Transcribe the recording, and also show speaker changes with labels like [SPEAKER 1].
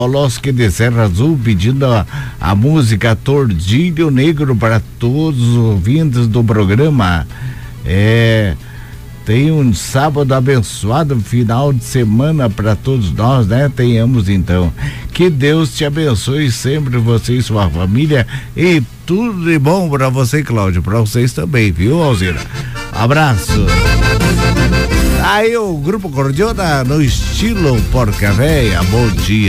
[SPEAKER 1] Olosque de Serra Azul pedindo a música Tordilho Negro para todos os ouvintes do programa. Tem um sábado abençoado, final de semana para todos nós, né? Tenhamos então. Que Deus te abençoe sempre, você e sua família, e tudo de bom para você, Cláudio, para vocês também, viu, Alzira? Abraço. Aí o Grupo Cordiona no estilo Porca Véia, bom dia.